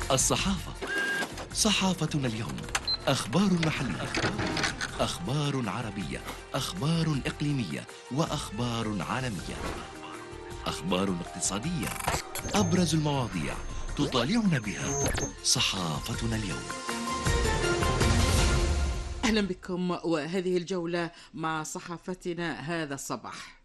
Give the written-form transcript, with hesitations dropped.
الصحافة. صحافتنا اليوم: أخبار محلية، أخبار عربية، أخبار إقليمية، وأخبار عالمية، أخبار اقتصادية. أبرز المواضيع تطالعنا بها صحافتنا اليوم. أهلا بكم وهذه الجولة مع صحافتنا هذا الصباح.